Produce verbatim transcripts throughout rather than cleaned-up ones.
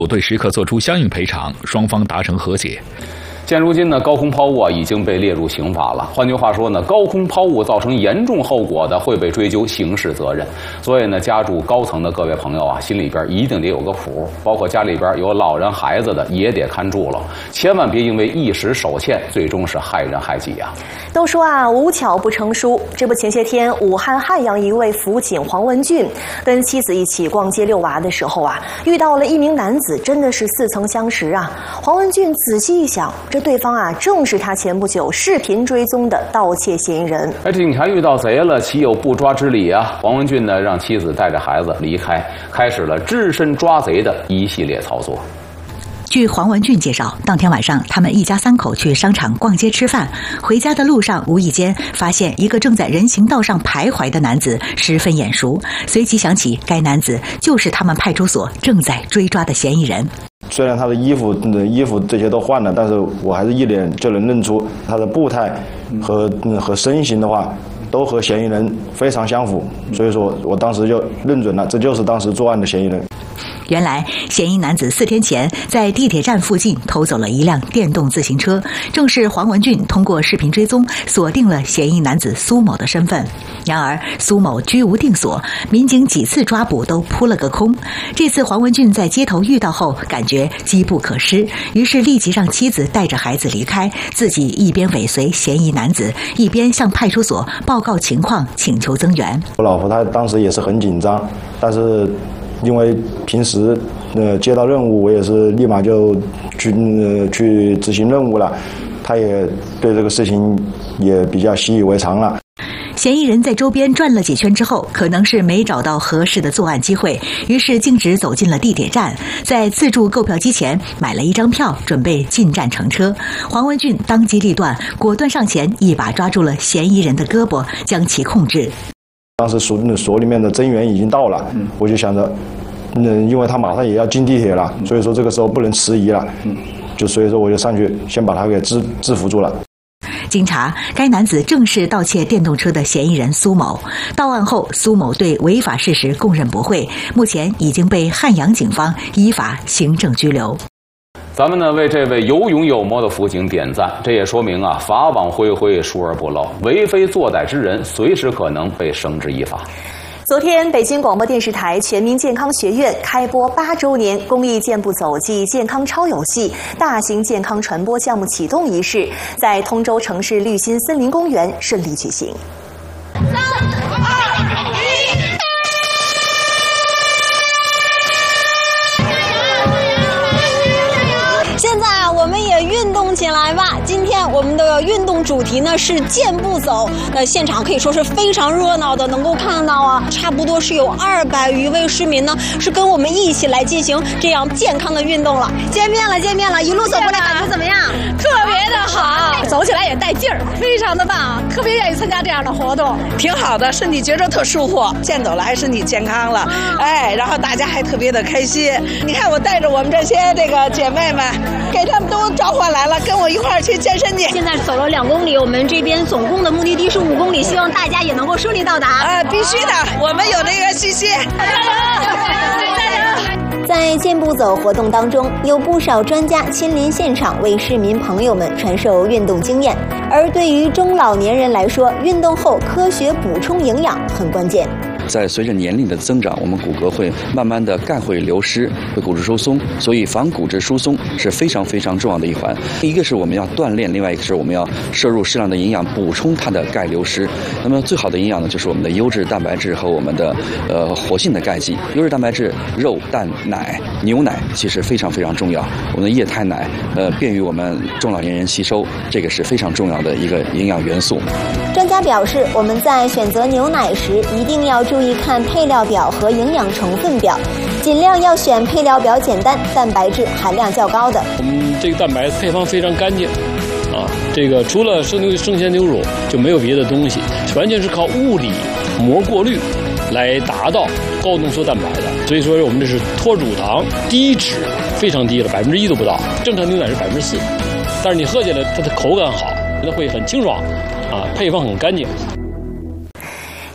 对食客作出相应赔偿，双方达成和解。 现如今呢，高空抛物啊已经被列入刑法了。换句话说呢，高空抛物造成严重后果的，会被追究刑事责任。所以呢，家住高层的各位朋友啊，心里边一定得有个谱，包括家里边有老人孩子的也得看住了，千万别因为一时手欠，最终是害人害己啊。 都说啊，无巧不成书。这不，前些天武汉汉阳一位辅警黄文俊跟妻子一起逛街遛娃的时候啊，遇到了一名男子，真的是似曾相识啊。黄文俊仔细一想，这对方啊，正是他前不久视频追踪的盗窃嫌疑人。 哎，这警察遇到贼了，岂有不抓之理啊？黄文俊呢，让妻子带着孩子离开，开始了只身抓贼的一系列操作。 据黄文俊介绍，当天晚上他们一家三口去商场逛街吃饭，回家的路上无意间发现一个正在人行道上徘徊的男子，十分眼熟，随即想起该男子就是他们派出所正在追抓的嫌疑人。 虽然他的衣服、衣服这些都换了，但是我还是一眼就能认出他的步态和和身形的话，都和嫌疑人非常相符，所以说我当时就认准了，这就是当时作案的嫌疑人。 原来，嫌疑男子四天前在地铁站附近偷走了一辆电动自行车，正是黄文俊通过视频追踪锁定了嫌疑男子苏某的身份。然而，苏某居无定所，民警几次抓捕都扑了个空。这次黄文俊在街头遇到后，感觉机不可失，于是立即让妻子带着孩子离开，自己一边尾随嫌疑男子，一边向派出所报告情况，请求增援。 我老婆她当时也是很紧张，但是因为平时呃接到任务，我也是立马就去呃去执行任务了，他也对这个事情也比较习以为常了。 嫌疑人在周边转了几圈之后，可能是没找到合适的作案机会，于是径直走进了地铁站，在自助购票机前买了一张票，准备进站乘车。黄文俊当机立断，果断上前，一把抓住了嫌疑人的胳膊，将其控制。 当时所所里面的增援已经到了，嗯、我就想着，嗯，因为他马上也要进地铁了，所以说这个时候不能迟疑了，嗯、就所以说我就上去先把他给制制服住了。 经查，该男子正是盗窃电动车的嫌疑人苏某。到案后，苏某对违法事实供认不讳，目前已经被汉阳警方依法行政拘留。 咱们呢为这位有勇有谋的辅警点赞，这也说明啊，法网恢恢，疏而不漏，为非作歹之人随时可能被绳之以法。 昨天，北京广播电视台全民健康学院开播八周年公益健步走暨健康超游戏大型健康传播项目启动仪式，在通州城市绿心森林公园顺利举行。三二一。 现在我们也运动起来吧！今天我们的运动主题呢是健步走，那现场可以说是非常热闹的，能够看到啊，差不多是有二百余位市民呢，是跟我们一起来进行这样健康的运动了。见面了，见面了，一路走过来感觉怎么样？ 特别的好，走起来也带劲儿，非常的棒，特别愿意参加这样的活动， 挺好的，身体觉着特舒服，健走了还身体健康了，哎，然后大家还特别的开心。你看我带着我们这些这个姐妹们，给他们都召唤来了，跟我一块儿去健身去。 现在走了两公里，我们这边总共的目的地是五公里，希望大家也能够顺利到达。 啊，必须的，我们有这个信心。加油！ 加油！在健步走活动当中，有不少专家亲临现场，为市民朋友们传授运动经验。而对于中老年人来说，运动后科学补充营养很关键。 在随着年龄的增长，我们骨骼会慢慢的钙会流失，会骨质疏松，所以防骨质疏松是非常非常重要的一环。一个是我们要锻炼，另外一个是我们要摄入适量的营养，补充它的钙流失。那么最好的营养呢，就是我们的优质蛋白质和我们的呃活性的钙剂。优质蛋白质，肉、蛋、奶、牛奶其实非常非常重要。我们的液态奶呃便于我们中老年人吸收，这个是非常重要的一个营养元素。 专家表示，我们在选择牛奶时一定要注意看配料表和营养成分表，尽量要选配料表简单、蛋白质含量较高的。 我们这个蛋白配方非常干净，啊，这个除了生牛生鲜牛乳就没有别的东西，完全是靠物理膜过滤来达到高浓缩蛋白的。所以说我们这是脱乳糖低脂，非常低了，百分之一都不到。正常牛奶是百分之四，但是你喝起来它的口感好，它会很清爽，啊，配方很干净。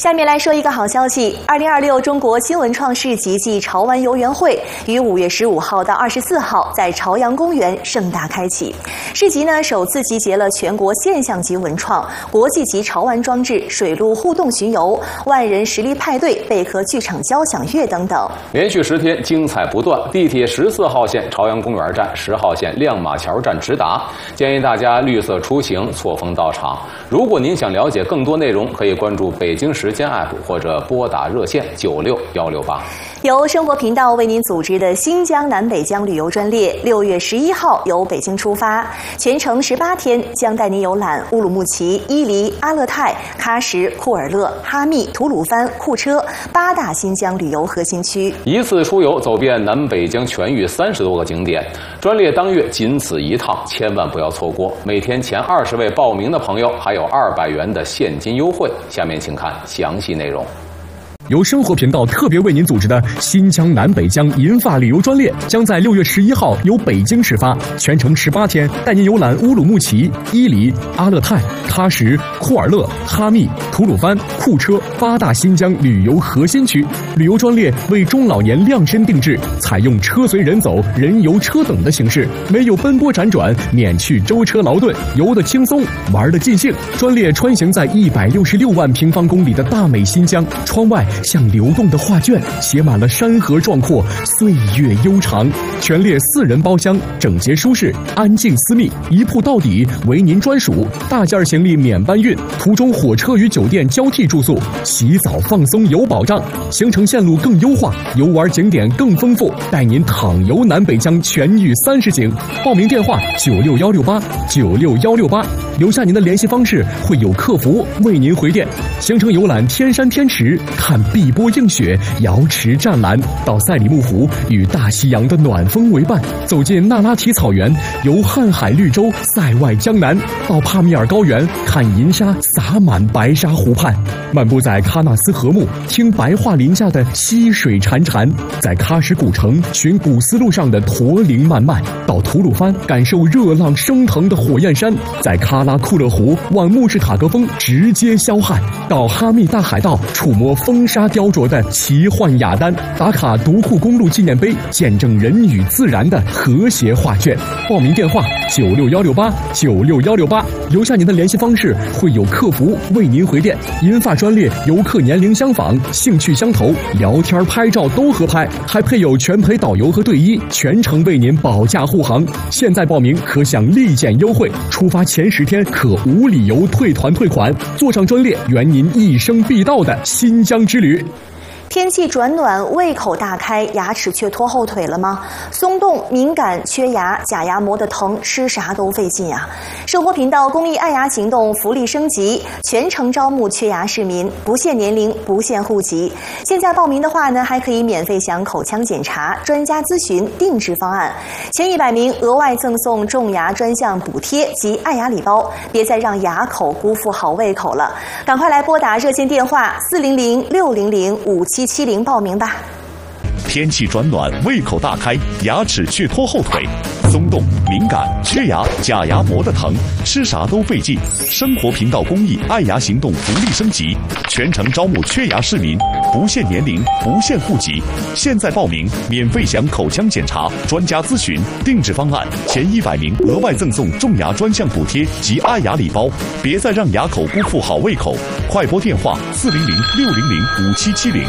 下面来说一个好消息：二零二六中国新文创市集暨潮玩游园会于五月十五号到二十四号在朝阳公园盛大开启。市集呢首次集结了全国现象级文创、国际级潮玩装置、水陆互动巡游、万人实力派对、贝壳剧场交响乐等等。 连续十天精彩不断，地铁十四号线朝阳公园站、十号线亮马桥站直达，建议大家绿色出行，错峰到场。如果您想了解更多内容，可以关注北京时间 app 或者拨打热线九六幺六八。 由生活频道为您组织的新疆南北疆旅游专列，六月十一号由北京出发，全程十八天，将带您游览乌鲁木齐、伊犁、阿勒泰、喀什、库尔勒、哈密、吐鲁番、库车八大新疆旅游核心区， 一次出游走遍南北疆全域三十多个景点。专列当月仅此一趟，千万不要错过。每天前二十位报名的朋友还有二百元的现金优惠。下面请看详细内容。 由生活频道特别为您组织的新疆南北疆银发旅游专列，将在六月十一号由北京始发，全程十八天，带您游览乌鲁木齐、伊犁、阿勒泰、喀什、库尔勒、哈密、吐鲁番、库车八大新疆旅游核心区。旅游专列为中老年量身定制，采用车随人走、人游车等的形式，没有奔波辗转，免去舟车劳顿，游得轻松，玩得尽兴。专列穿行在一百六十六万平方公里的大美新疆，窗外像流动的画卷，写满了山河壮阔，岁月悠长。全列四人包厢，整洁舒适，安静私密，一铺到底，为您专属。大件行李免搬运，途中火车与酒店交替住宿，洗澡放松有保障。行程线路更优化，游玩景点更丰富，带您躺游南北疆全域三十景。报名电话九六幺六八九六幺六八，留下您的联系方式，会有客服为您回电。行程游览天山天池，看碧波映雪，瑶池湛蓝，到赛里木湖与大西洋的暖风为伴，走进那拉提草原，游瀚海绿洲，塞外江南，到帕米尔高原，看银沙洒满白沙湖畔，漫步在喀纳斯河木，听白桦林下的溪水潺潺，在喀什古城寻古丝路上的驼铃漫漫，到吐鲁番感受热浪升腾的火焰山，在喀拉库勒湖望穆士塔格峰直接消汗，到哈密大海道触摸风沙雕琢的奇幻雅丹，打卡独库公路纪念碑，见证人与自然的和谐画卷。报名电话九六幺六八九六幺六八，留下您的联系方式，会有客服为您回电。银发专列游客年龄相仿，兴趣相投，聊天拍照都合拍，还配有全陪导游和队医，全程为您保驾护航。现在报名可享立减优惠，出发前十天可无理由退团退款。坐上专列，圆您一生必到的新疆之旅。 天气转暖，胃口大开，牙齿却拖后腿了吗？松动、敏感、缺牙，假牙磨得疼，吃啥都费劲啊！生活频道公益爱牙行动福利升级，全程招募缺牙市民，不限年龄，不限户籍。现在报名的话呢，还可以免费享口腔检查、专家咨询、定制方案，前一百名额外赠送种牙专项补贴及爱牙礼包。别再让牙口辜负好胃口了，赶快来拨打热线电话四零零六零零五七七零报名吧。 天气转暖，胃口大开，牙齿却拖后腿，松动、敏感、缺牙，假牙磨得疼，吃啥都费劲。生活频道公益爱牙行动福利升级，全程招募缺牙市民，不限年龄，不限户籍。现在报名，免费享口腔检查、专家咨询、定制方案，前一百名额外赠送种牙专项补贴及爱牙礼包。别再让牙口辜负好胃口，快拨电话四零零六零零五七七零。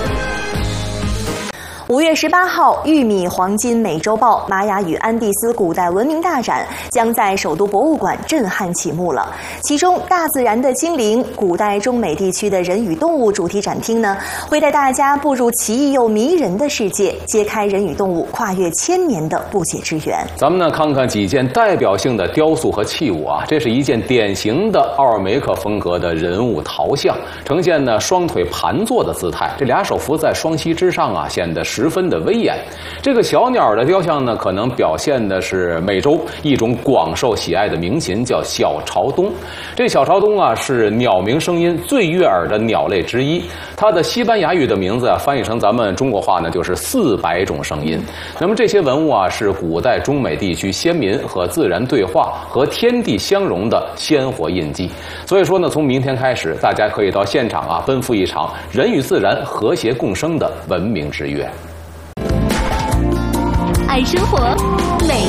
五月十八号，玉米黄金美洲豹玛雅与安第斯古代文明大展将在首都博物馆震撼启幕了。其中，大自然的精灵、古代中美地区的人与动物主题展厅呢，会带大家步入奇异又迷人的世界，揭开人与动物跨越千年的不解之缘。 咱们呢，看看几件代表性的雕塑和器物啊。这是一件典型的奥尔梅克风格的人物陶像，呈现呢双腿盘坐的姿态，这俩手扶在双膝之上啊，显得十分的威严。这个小鸟的雕像呢，可能表现的是美洲一种广受喜爱的鸣禽，叫小朝东。这小朝东啊，是鸟鸣声音最悦耳的鸟类之一。它的西班牙语的名字啊，翻译成咱们中国话呢，就是四百种声音。那么这些文物啊，是古代中美地区先民和自然对话、和天地相融的鲜活印记。所以说呢，从明天开始，大家可以到现场啊，奔赴一场人与自然和谐共生的文明之约。 爱生活，美。